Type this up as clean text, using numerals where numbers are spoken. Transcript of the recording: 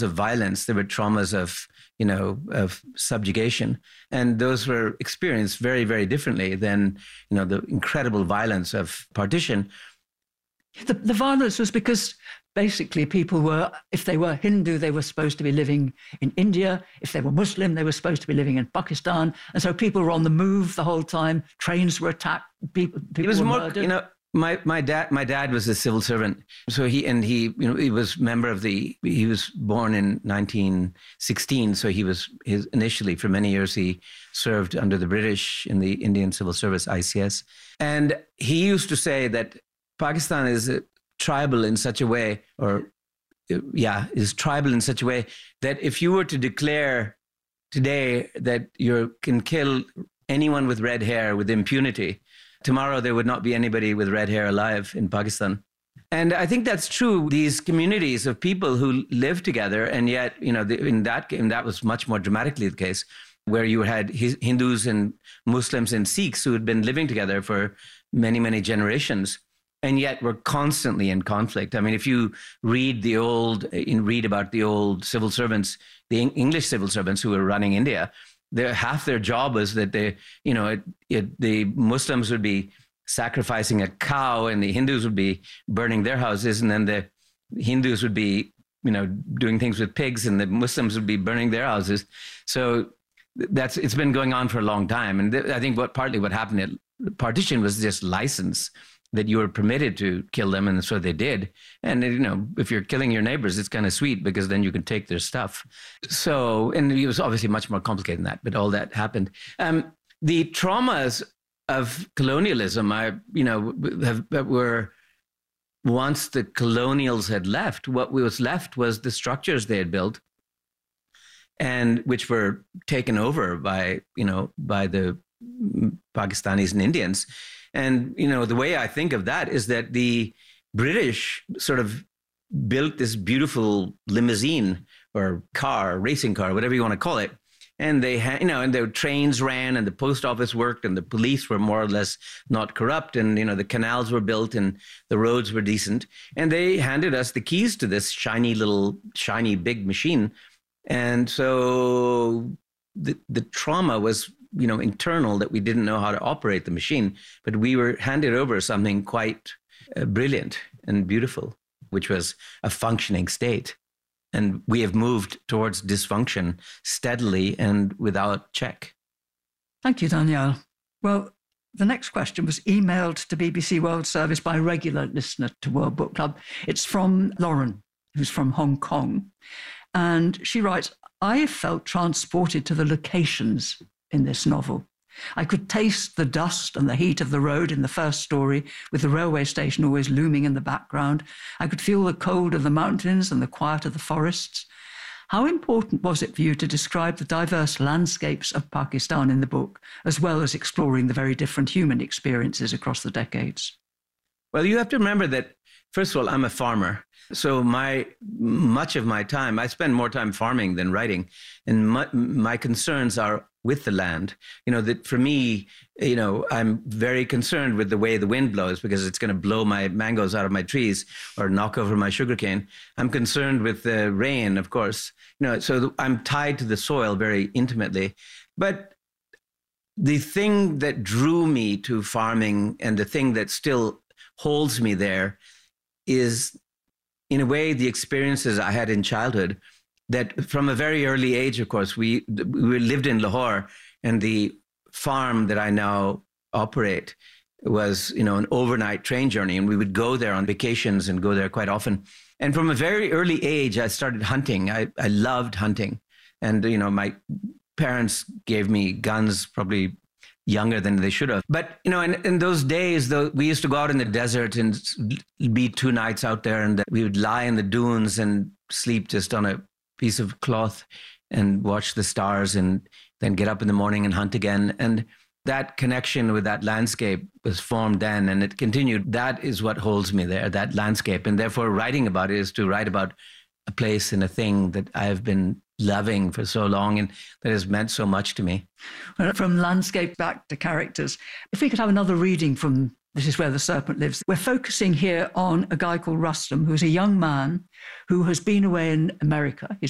of violence. There were traumas of subjugation. And those were experienced very, very differently than, the incredible violence of partition. The violence was because basically people were, if they were Hindu, they were supposed to be living in India. If they were Muslim, they were supposed to be living in Pakistan. And so people were on the move the whole time. Trains were attacked. People were murdered. My dad was a civil servant. So he was he was born in 1916. So initially for many years, he served under the British in the Indian Civil Service, ICS. And he used to say that Pakistan is tribal in such a way, is tribal in such a way that if you were to declare today that you can kill anyone with red hair with impunity, tomorrow there would not be anybody with red hair alive in Pakistan. And I think that's true. These communities of people who live together, and yet, in that was much more dramatically the case, where you had Hindus and Muslims and Sikhs who had been living together for many, many generations, and yet were constantly in conflict. I mean, if you read about the old civil servants, the English civil servants who were running India, half their job was that the Muslims would be sacrificing a cow and the Hindus would be burning their houses, and then the Hindus would be, doing things with pigs, and the Muslims would be burning their houses. So it's been going on for a long time. And I think partly what happened at partition was just license, that you were permitted to kill them, and so they did. And, if you're killing your neighbors, it's kind of sweet because then you can take their stuff. So, and it was obviously much more complicated than that, but all that happened. The traumas of colonialism, were once the colonials had left, what was left was the structures they had built, and which were taken over by the Pakistanis and Indians. And, the way I think of that is that the British sort of built this beautiful limousine or racing car, whatever you want to call it. And they had, and the trains ran and the post office worked and the police were more or less not corrupt. And, the canals were built and the roads were decent. And they handed us the keys to this shiny big machine. And so the trauma was, internal, that we didn't know how to operate the machine, but we were handed over something quite brilliant and beautiful, which was a functioning state. And we have moved towards dysfunction steadily and without check. Thank you, Danielle. Well, the next question was emailed to BBC World Service by a regular listener to World Book Club. It's from Lauren, who's from Hong Kong. And she writes, I felt transported to the locations in this novel. I could taste the dust and the heat of the road in the first story, with the railway station always looming in the background. I could feel the cold of the mountains and the quiet of the forests. How important was it for you to describe the diverse landscapes of Pakistan in the book, as well as exploring the very different human experiences across the decades? Well, you have to remember that, first of all, I'm a farmer. So much of my time, I spend more time farming than writing. And my concerns are with the land. That for me, I'm very concerned with the way the wind blows, because it's going to blow my mangoes out of my trees or knock over my sugarcane. I'm concerned with the rain, of course. So I'm tied to the soil very intimately. But the thing that drew me to farming, and the thing that still holds me there, is, in a way, the experiences I had in childhood, that from a very early age, of course, we lived in Lahore, and the farm that I now operate was, an overnight train journey, and we would go there on vacations and go there quite often. And from a very early age, I started hunting. I loved hunting. And, my parents gave me guns probably younger than they should have. But, in those days, we used to go out in the desert and be 2 nights out there, and we would lie in the dunes and sleep just on a piece of cloth and watch the stars, and then get up in the morning and hunt again. And that connection with that landscape was formed then, and it continued. That is what holds me there, that landscape. And therefore, writing about it is to write about a place and a thing that I have been loving for so long, and that has meant so much to me. From landscape back to characters, if we could have another reading from This Is Where the Serpent Lives. We're focusing here on a guy called Rustam, who's a young man who has been away in America.